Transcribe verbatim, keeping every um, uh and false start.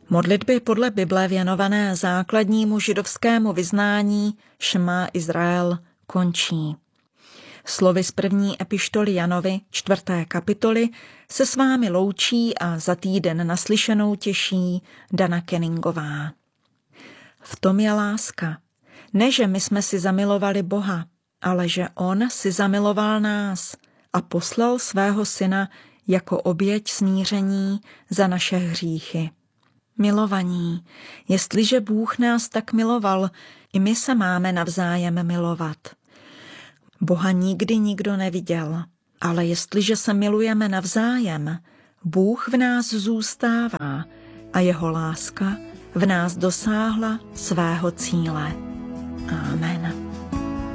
Modlitby podle Bible věnované základnímu židovskému vyznání Šma Izrael končí. Slovy z první epištoly Janovi, čtvrté kapitoly, se s vámi loučí a za týden naslyšenou těší Dana Kenningová. V tom je láska. Ne, že my jsme si zamilovali Boha, ale že on si zamiloval nás a poslal svého syna jako oběť smíření za naše hříchy. Milovaní, jestliže Bůh nás tak miloval, i my se máme navzájem milovat. Boha nikdy nikdo neviděl, ale jestliže se milujeme navzájem, Bůh v nás zůstává a jeho láska v nás dosáhla svého cíle. Amen.